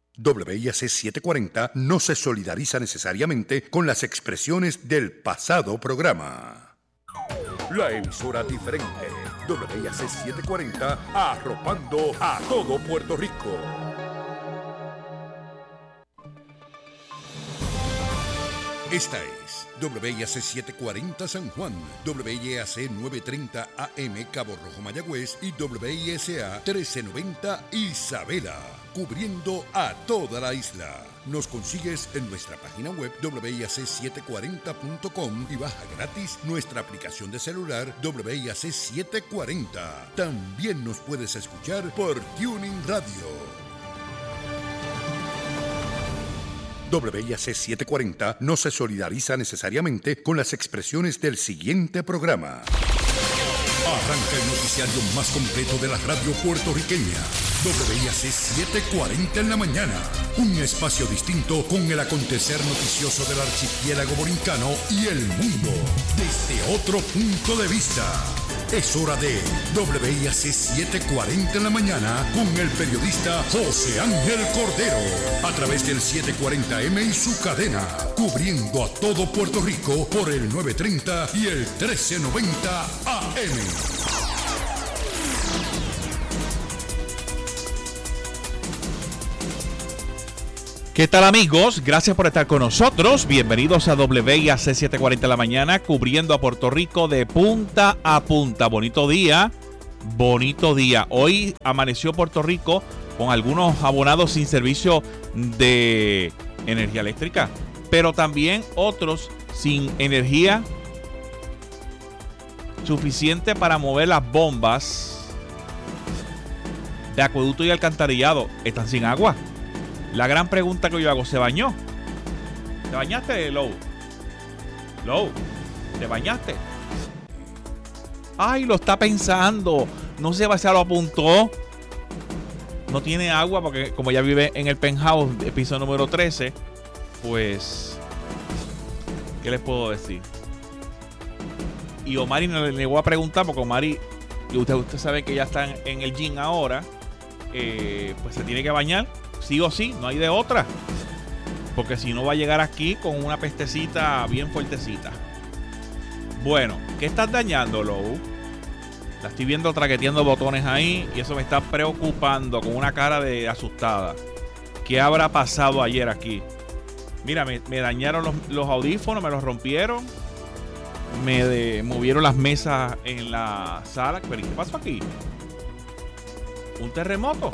WIAC 740 no se solidariza necesariamente con las expresiones del pasado programa. La emisora diferente, WIAC 740, arropando a todo Puerto Rico. Esta es WIAC 740 San Juan, WIAC 930 AM Cabo Rojo Mayagüez y WISA 1390 Isabela, cubriendo a toda la isla. Nos consigues en nuestra página web WIAC740.com y baja gratis nuestra aplicación de celular WIAC 740. También nos puedes escuchar por Tuning Radio. WIAC 740 no se solidariza necesariamente con las expresiones del siguiente programa. Arranca el noticiario más completo de la radio puertorriqueña. WIAC 740 en la mañana. Un espacio distinto con el acontecer noticioso del archipiélago borincano y el mundo desde otro punto de vista. Es hora de WIAC 740 en la mañana con el periodista José Ángel Cordero. A través del 740M y su cadena. Cubriendo a todo Puerto Rico por el 930 y el 1390 AM. ¿Qué tal, amigos? Gracias por estar con nosotros. Bienvenidos a WIAC 740 en la mañana, cubriendo a Puerto Rico de punta a punta. Bonito día, bonito día. Hoy amaneció Puerto Rico con algunos abonados sin servicio de energía eléctrica, pero también otros sin energía suficiente para mover las bombas de acueducto y alcantarillado. Están sin agua. La gran pregunta que yo hago, ¿se bañó? ¿Te bañaste, Low? Low, ¿te bañaste? Ay, lo está pensando. No se lo apuntó. No tiene agua porque como ya vive en el penthouse, piso número 13, pues, ¿qué les puedo decir? Y Omari no le voy a preguntar porque Omari, usted sabe que ya están en el gym ahora, pues se tiene que bañar. Sí o sí, no hay de otra. Porque si no va a llegar aquí con una pestecita bien fuertecita. Bueno, ¿qué estás dañando, Lou? La estoy viendo traqueteando botones ahí y eso me está preocupando con una cara de asustada. ¿Qué habrá pasado ayer aquí? Mira, me dañaron los audífonos, me los rompieron. Me movieron las mesas en la sala. ¿Pero qué pasó aquí? ¿Un terremoto?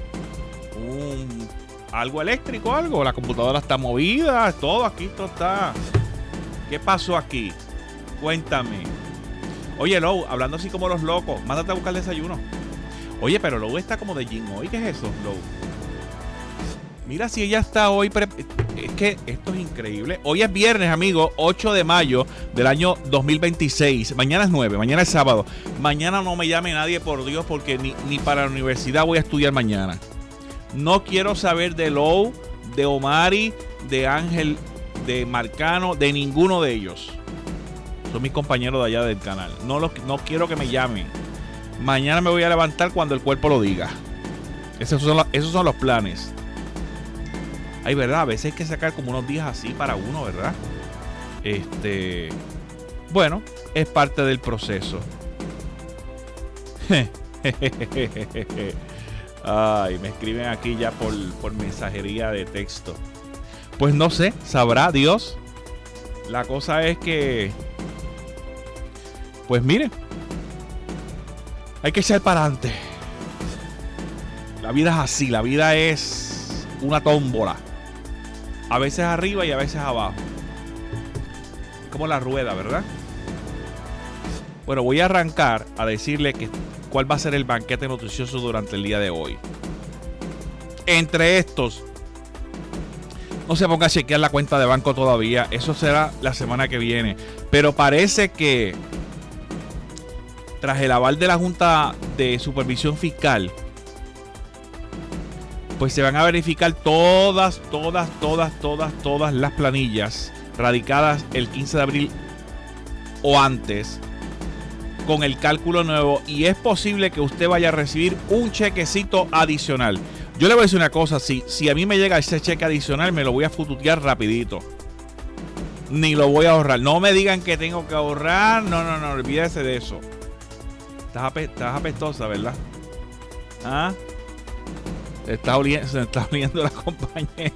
Algo eléctrico, algo. La computadora está movida, todo aquí, todo está. ¿Qué pasó aquí? Cuéntame. Oye, Lou, hablando así como los locos, mándate a buscar el desayuno. Oye, pero Lou está como de gym hoy. ¿Qué es eso, Lou? Mira si ella está hoy. Es que esto es increíble. Hoy es viernes, amigo, 8 de mayo del año 2026. Mañana es 9, mañana es sábado. Mañana no me llame nadie, por Dios, porque ni para la universidad voy a estudiar mañana. No quiero saber de Lou, de Omari, de Ángel, de Marcano, de ninguno de ellos. Son mis compañeros de allá del canal. No quiero que me llamen. Mañana me voy a levantar cuando el cuerpo lo diga. Esos son los planes. Ay, verdad, a veces hay que sacar como unos días así para uno, ¿verdad? Bueno, es parte del proceso. Ay, me escriben aquí ya por mensajería de texto. Pues no sé, sabrá Dios. La cosa es que, pues mire, hay que echar para adelante. La vida es así, la vida es una tómbola. A veces arriba y a veces abajo. Es como la rueda, ¿verdad? Bueno, voy a arrancar a decirle cuál va a ser el banquete noticioso durante el día de hoy. Entre estos, no se ponga a chequear la cuenta de banco todavía. Eso será la semana que viene. Pero parece que tras el aval de la Junta de Supervisión Fiscal, pues se van a verificar todas las planillas radicadas el 15 de abril o antes con el cálculo nuevo, y es posible que usted vaya a recibir un chequecito adicional. Yo le voy a decir una cosa, si a mí me llega ese cheque adicional, me lo voy a fututear rapidito. Ni lo voy a ahorrar. No me digan que tengo que ahorrar. No, olvídese de eso. Estás apestosa, ¿verdad? ¿Ah? Se está oliendo la compañera.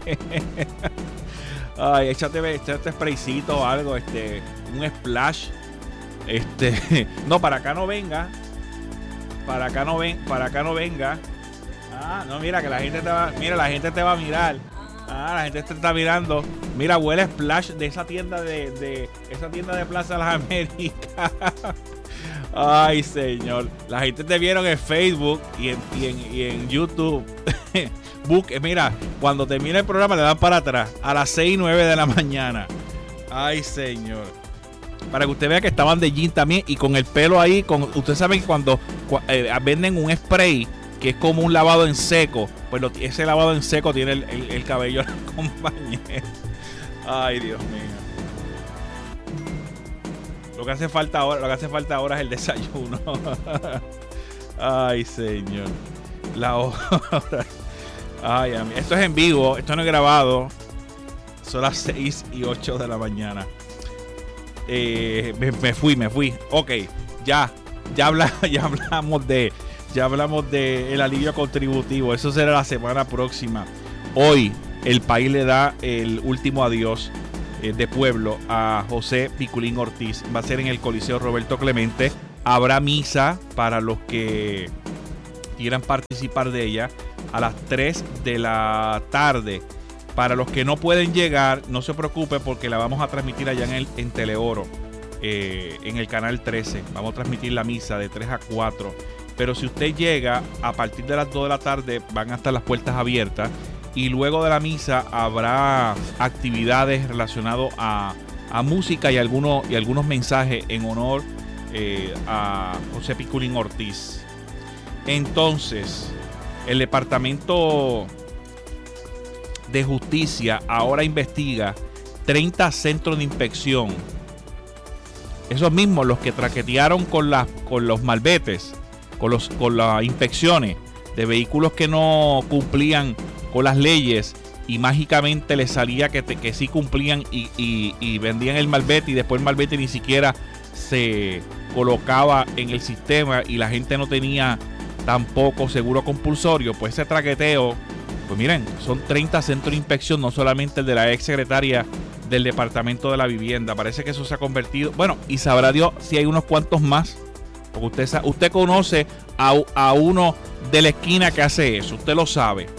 Ay, échate spraycito o algo, un splash. No, para acá no venga. Para acá no venga. Ah, no, mira que la gente te va a mirar. Ah, la gente te está mirando. Mira, huele a splash de esa tienda de Plaza de las Américas. Ay, señor. La gente te vieron en Facebook y en YouTube. Mira, cuando termina el programa le dan para atrás a las 6:09 de la mañana. Ay, señor. Para que usted vea que estaban de jean también y con el pelo ahí. Usted sabe que cuando venden un spray que es como un lavado en seco, pues ese lavado en seco tiene el cabello de la compañera. Ay, Dios mío. Lo que hace falta ahora es el desayuno. Ay, señor. La hora. Ay, esto es en vivo, esto no es grabado. Son las 6:08 de la mañana. Me fui. Ok, ya hablamos de el alivio contributivo. Eso será la semana próxima. Hoy el país le da el último adiós de pueblo a José Piculín Ortiz. Va a ser en el Coliseo Roberto Clemente. Habrá misa para los que quieran participar de ella a las 3 de la tarde. Para los que no pueden llegar, no se preocupe porque la vamos a transmitir allá en Teleoro, en el canal 13. Vamos a transmitir la misa de 3 a 4. Pero si usted llega, a partir de las 2 de la tarde van a estar las puertas abiertas. Y luego de la misa habrá actividades relacionadas a música y algunos mensajes en honor a José Piculín Ortiz. Entonces, el Departamento de Justicia ahora investiga 30 centros de inspección. Esos mismos, los que traquetearon con los malvetes, con las inspecciones de vehículos que no cumplían con las leyes y mágicamente les salía que sí cumplían y vendían el malvete y después el malvete ni siquiera se colocaba en el sistema y la gente no tenía tampoco seguro compulsorio. Pues ese traqueteo, pues miren, son 30 centros de inspección, no solamente el de la ex secretaria del Departamento de la Vivienda. Parece que eso se ha convertido, bueno, y sabrá Dios si hay unos cuantos más, porque usted conoce a uno de la esquina que hace eso, usted lo sabe.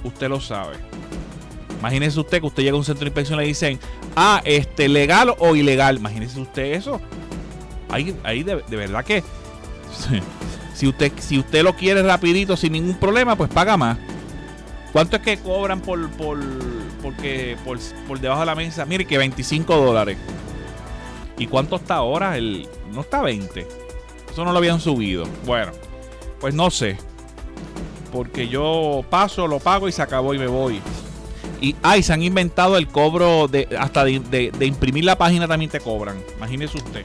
Imagínese usted que usted llega a un centro de inspección y le dicen, legal o ilegal. Imagínese usted eso. Ahí de verdad que si usted lo quiere rapidito sin ningún problema, pues paga más. ¿Cuánto es que cobran por debajo de la mesa? Mire que $25. ¿Y cuánto está ahora? No está 20. Eso no lo habían subido. Bueno, pues no sé. Porque yo lo pago y se acabó y me voy. Y se han inventado el cobro hasta de imprimir la página también te cobran. Imagínese usted.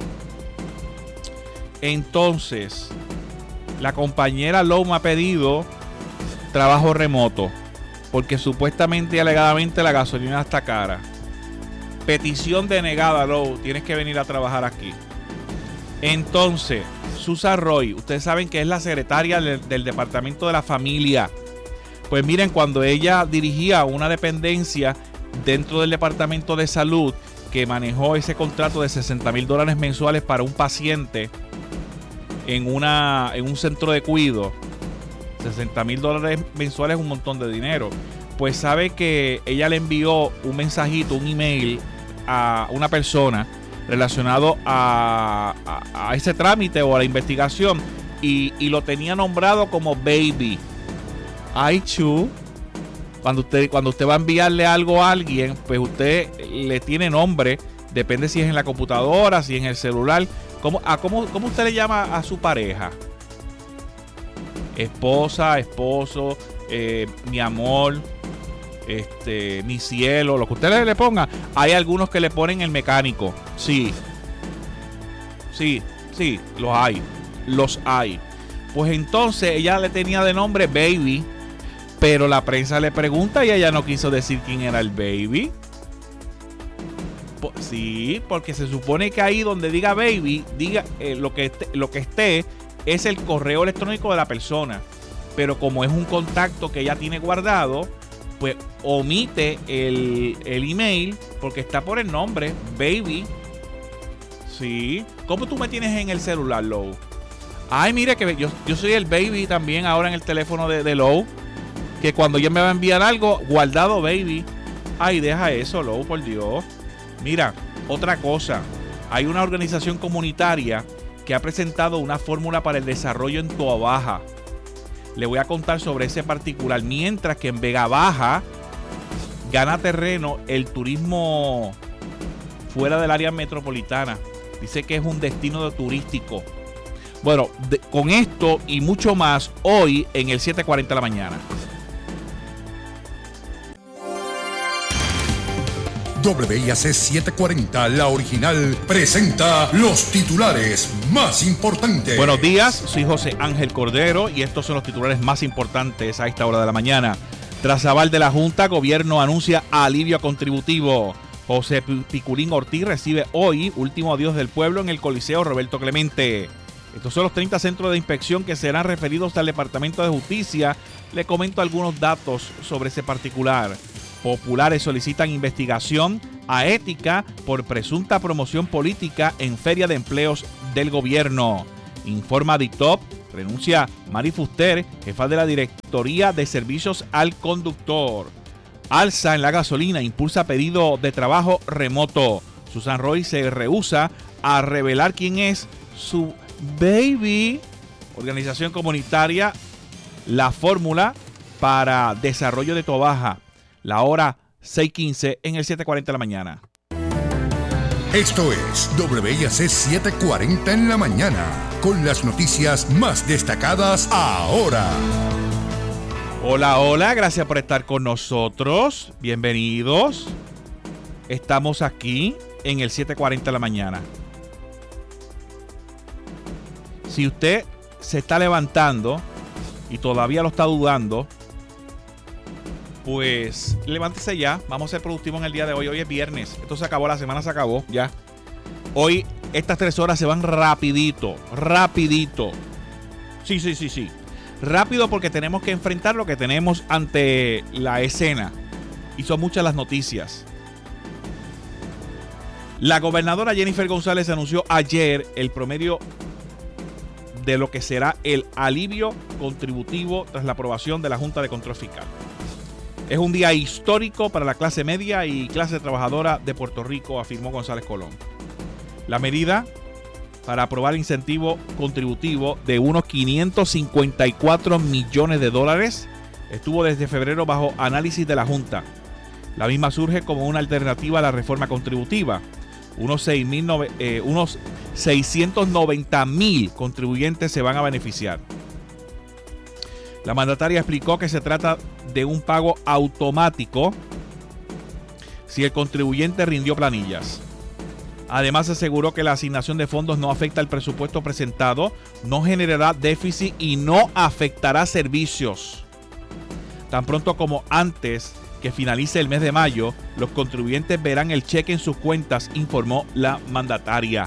Entonces, la compañera Lowe me ha pedido trabajo remoto. Porque supuestamente y alegadamente la gasolina está cara. Petición denegada, Lowe. Tienes que venir a trabajar aquí. Entonces, Susan Roy, ustedes saben que es la secretaria del Departamento de la Familia. Pues miren, cuando ella dirigía una dependencia dentro del Departamento de Salud que manejó ese contrato de $60,000 mensuales para un paciente en un centro de cuidado, $60,000 mensuales es un montón de dinero. Pues sabe que ella le envió un mensajito, un email a una persona relacionado a ese trámite o a la investigación y lo tenía nombrado como baby. Ay, chu. Cuando usted va a enviarle algo a alguien, pues usted le tiene nombre, depende si es en la computadora, si es en el celular. ¿Cómo usted le llama a su pareja? Esposa, esposo, mi amor, mi cielo, lo que usted le ponga. Hay algunos que le ponen el mecánico. Sí, los hay. Pues entonces ella le tenía de nombre baby Pero la prensa le pregunta y ella no quiso decir quién era el baby. Sí, porque se supone que ahí donde diga baby, diga lo que esté es el correo electrónico de la persona. Pero como es un contacto que ella tiene guardado, pues omite el email porque está por el nombre, baby. Sí. ¿Cómo tú me tienes en el celular, Low? Ay, mire que yo soy el baby también ahora en el teléfono de Low. Que cuando ella me va a enviar algo, guardado baby. Ay, deja eso, Low, por Dios. Mira, otra cosa. Hay una organización comunitaria que ha presentado una fórmula para el desarrollo en Toa Baja. Le voy a contar sobre ese particular. Mientras que en Vega Baja gana terreno el turismo fuera del área metropolitana. Dice que es un destino turístico. Bueno, con esto y mucho más hoy en el 7:40 de la mañana. WIAC 740, la original, presenta los titulares más importantes. Buenos días, soy José Ángel Cordero y estos son los titulares más importantes a esta hora de la mañana. Tras aval de la Junta, gobierno anuncia alivio contributivo. José Piculín Ortiz recibe hoy último adiós del pueblo en el Coliseo Roberto Clemente. Estos son los 30 centros de inspección que serán referidos al Departamento de Justicia. Le comento algunos datos sobre ese particular. Populares solicitan investigación a ética por presunta promoción política en Feria de Empleos del Gobierno. Informa DICTOP, renuncia Mari Fuster, jefa de la Directoría de Servicios al Conductor. Alza en la gasolina, impulsa pedido de trabajo remoto. Susan Roy se rehúsa a revelar quién es su baby. Organización comunitaria, la fórmula para desarrollo de Toa Baja. La hora 6:15 en el 7:40 de la mañana. Esto es WIAC 740 en la mañana, con las noticias más destacadas ahora. Hola, hola, gracias por estar con nosotros. Bienvenidos. Estamos aquí en el 7:40 de la mañana. Si usted se está levantando y todavía lo está dudando, pues levántese ya. Vamos a ser productivos en el día de hoy. Hoy es viernes. Esto se acabó, la semana se acabó ya. Hoy estas 3 horas se van rapidito. Rapidito. Sí. Rápido porque tenemos que enfrentar lo que tenemos ante la escena. Y son muchas las noticias. La gobernadora Jennifer González anunció ayer el promedio de lo que será el alivio contributivo tras la aprobación de la Junta de Control Fiscal. Es un día histórico para la clase media y clase trabajadora de Puerto Rico, afirmó González Colón. La medida para aprobar incentivo contributivo de unos 554 millones de dólares estuvo desde febrero bajo análisis de la Junta. La misma surge como una alternativa a la reforma contributiva. Unos 690,000 contribuyentes se van a beneficiar. La mandataria explicó que se trata de un pago automático si el contribuyente rindió planillas. Además, aseguró que la asignación de fondos no afecta el presupuesto presentado, no generará déficit y no afectará servicios. Tan pronto como antes que finalice el mes de mayo, los contribuyentes verán el cheque en sus cuentas, informó la mandataria.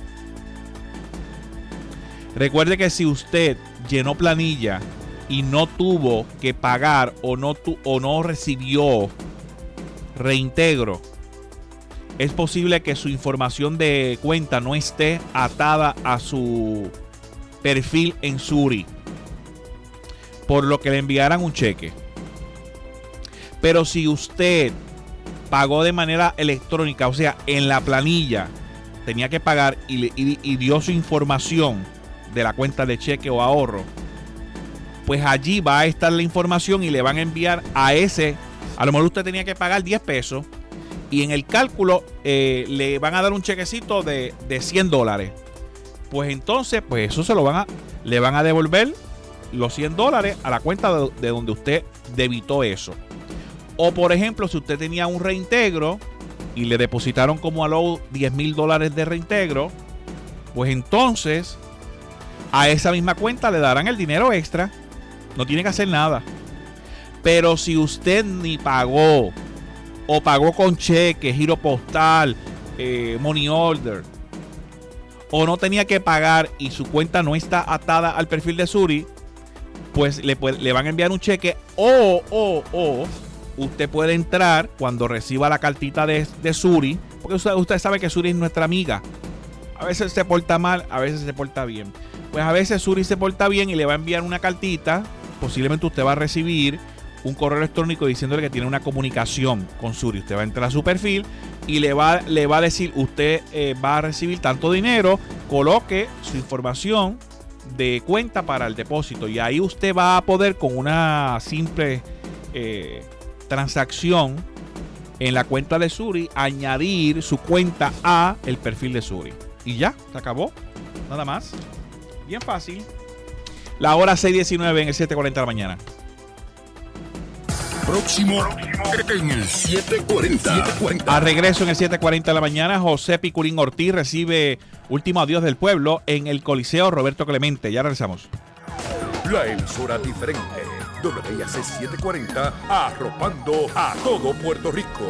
Recuerde que si usted llenó planilla y no tuvo que pagar o no recibió reintegro, es posible que su información de cuenta no esté atada a su perfil en Suri, por lo que le enviarán un cheque. Pero si usted pagó de manera electrónica, o sea, en la planilla, tenía que pagar y dio su información de la cuenta de cheque o ahorro, pues allí va a estar la información y le van a enviar a ese. A lo mejor usted tenía que pagar 10 pesos y en el cálculo le van a dar un chequecito de $100. Pues entonces, pues eso le van a devolver los $100 a la cuenta de donde usted debitó eso. O por ejemplo, si usted tenía un reintegro y le depositaron como a los $10,000 de reintegro, pues entonces a esa misma cuenta le darán el dinero extra. No tiene que hacer nada. Pero si usted ni pagó, o pagó con cheque, giro postal, money order, o no tenía que pagar y su cuenta no está atada al perfil de Suri, pues le van a enviar un cheque o usted puede entrar cuando reciba la cartita de Suri, porque usted sabe que Suri es nuestra amiga. A veces se porta mal, a veces se porta bien. Pues a veces Suri se porta bien y le va a enviar una cartita. Posiblemente usted va a recibir un correo electrónico diciéndole que tiene una comunicación con Suri. Usted va a entrar a su perfil y le va a decir, usted va a recibir tanto dinero, coloque su información de cuenta para el depósito. Y ahí usted va a poder, con una simple transacción en la cuenta de Suri, añadir su cuenta a el perfil de Suri. Y ya, se acabó. Nada más. Bien fácil. La hora 6:19 en el 7:40 de la mañana. Próximo en el 740. A regreso en el 7:40 de la mañana, José Piculín Ortiz recibe último adiós del pueblo en el Coliseo Roberto Clemente. Ya regresamos. La emisora diferente. WIAC 740, arropando a todo Puerto Rico.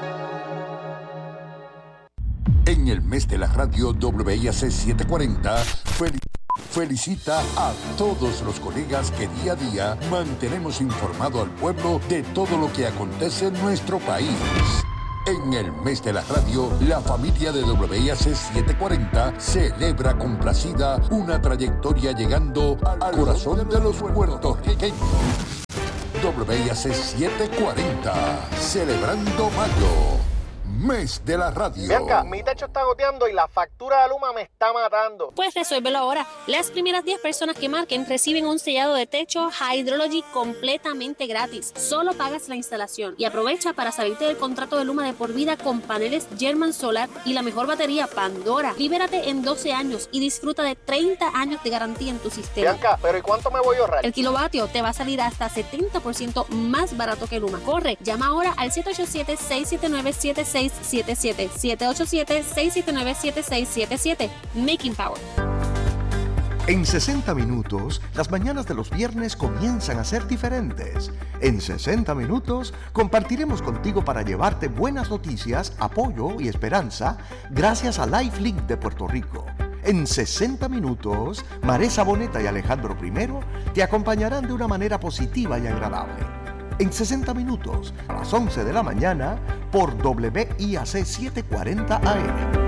En el mes de la radio, WIAC 740 felicita a todos los colegas que día a día mantenemos informado al pueblo de todo lo que acontece en nuestro país. En el mes de la radio, la familia de WIAC 740 celebra complacida una trayectoria llegando al corazón de los puertorriqueños. WIAC 740, celebrando mayo. Mes de la radio. Bianca, mi techo está goteando y la factura de Luma me está matando. Pues resuélvelo ahora. Las primeras 10 personas que marquen reciben un sellado de techo Hydrology completamente gratis. Solo pagas la instalación y aprovecha para salirte del contrato de Luma de por vida con paneles German Solar y la mejor batería Pandora. Libérate en 12 años y disfruta de 30 años de garantía en tu sistema. Bianca, ¿pero y cuánto me voy a ahorrar? El kilovatio te va a salir hasta 70% más barato que Luma. Corre, llama ahora al 787-679-7677. 787-679-7677. Making Power. En 60 minutos, las mañanas de los viernes comienzan a ser diferentes. En 60 minutos, compartiremos contigo para llevarte buenas noticias, apoyo y esperanza gracias a LifeLink de Puerto Rico. En 60 minutos, Maresa Boneta y Alejandro I te acompañarán de una manera positiva y agradable. En 60 minutos, a las 11 de la mañana, por WIAC 740 AM.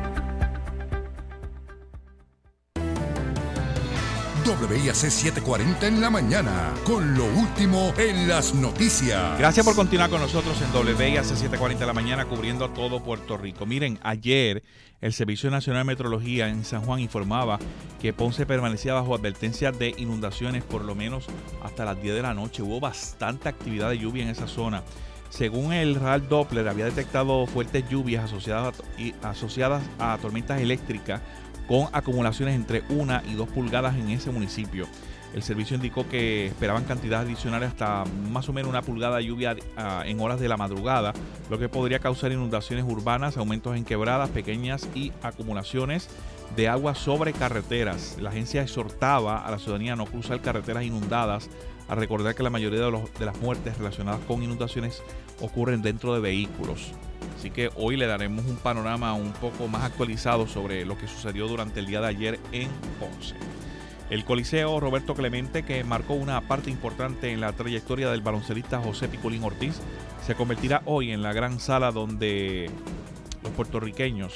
WIAC 740 en la mañana, con lo último en las noticias. Gracias por continuar con nosotros en WIAC 740 en la mañana, cubriendo todo Puerto Rico. Miren, ayer el Servicio Nacional de Meteorología en San Juan informaba que Ponce permanecía bajo advertencia de inundaciones por lo menos hasta las 10 de la noche. Hubo bastante actividad de lluvia en esa zona. Según el radar Doppler, había detectado fuertes lluvias asociadas a tormentas eléctricas con acumulaciones entre 1 y 2 pulgadas en ese municipio. El servicio indicó que esperaban cantidades adicionales hasta más o menos 1 pulgada de lluvia en horas de la madrugada, lo que podría causar inundaciones urbanas, aumentos en quebradas pequeñas y acumulaciones de agua sobre carreteras. La agencia exhortaba a la ciudadanía a no cruzar carreteras inundadas, a recordar que la mayoría de las muertes relacionadas con inundaciones ocurren dentro de vehículos. Así que hoy le daremos un panorama un poco más actualizado sobre lo que sucedió durante el día de ayer en Ponce. El Coliseo Roberto Clemente, que marcó una parte importante en la trayectoria del baloncelista José Piculín Ortiz, se convertirá hoy en la gran sala donde los puertorriqueños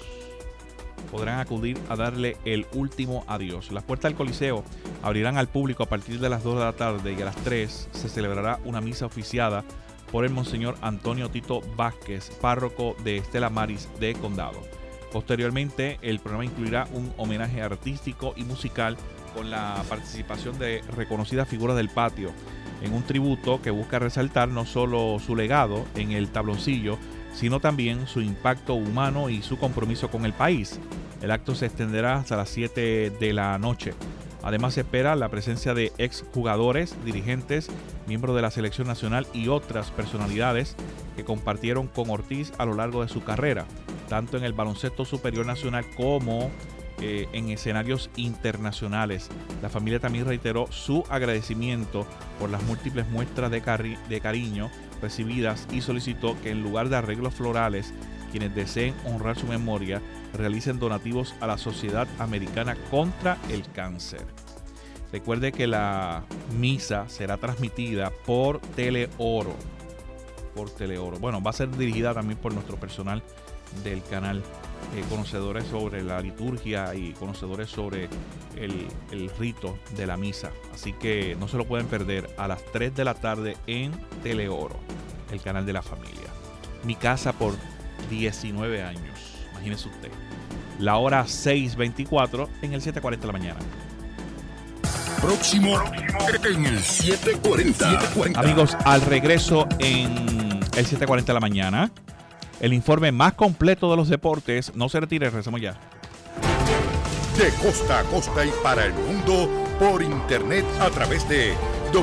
podrán acudir a darle el último adiós. Las puertas del Coliseo abrirán al público a partir de las 2 de la tarde y a las 3 se celebrará una misa oficiada por el Monseñor Antonio Tito Vázquez, párroco de Estela Maris de Condado. Posteriormente, el programa incluirá un homenaje artístico y musical con la participación de reconocidas figuras del patio, en un tributo que busca resaltar no solo su legado en el tabloncillo, sino también su impacto humano y su compromiso con el país. El acto se extenderá hasta las 7 de la noche. Además, se espera la presencia de exjugadores, dirigentes, miembros de la selección nacional y otras personalidades que compartieron con Ortiz a lo largo de su carrera, tanto en el baloncesto superior nacional como en escenarios internacionales. La familia también reiteró su agradecimiento por las múltiples muestras de cariño recibidas y solicitó que en lugar de arreglos florales, quienes deseen honrar su memoria realicen donativos a la Sociedad Americana contra el Cáncer. Recuerde que la misa será transmitida por Teleoro. Bueno, va a ser dirigida también por nuestro personal del canal, conocedores sobre la liturgia y conocedores sobre el rito de la misa. Así que no se lo pueden perder a las 3 de la tarde en Teleoro, el canal de la familia. Mi casa por 19 años, imagínese usted. La hora 6:24 en el 7:40 de la mañana. Próximo en el 7:40. Amigos, al regreso en el 7:40 de la mañana, el informe más completo de los deportes. No se retire, regresamos ya. De costa a costa y para el mundo por internet a través de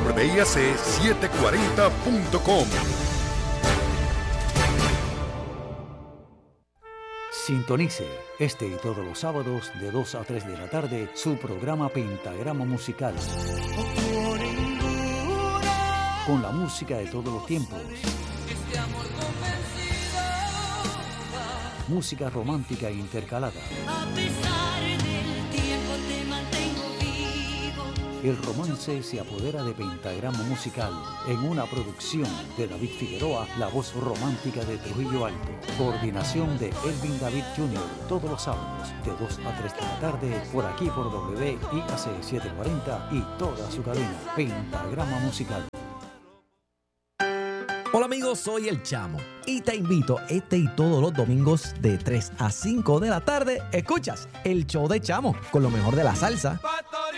WIAC740.com. Sintonice este y todos los sábados de 2 a 3 de la tarde su programa Pentagrama Musical. Con la música de todos los tiempos. Música romántica intercalada. El romance se apodera de Pentagrama Musical en una producción de David Figueroa, la voz romántica de Trujillo Alto. Coordinación de Elvin David Jr. todos los sábados de 2 a 3 de la tarde por aquí por WIAC 740 y toda su cadena Pentagrama Musical. Hola amigos, soy El Chamo y te invito este y todos los domingos de 3 a 5 de la tarde. Escuchas el show de Chamo con lo mejor de la salsa,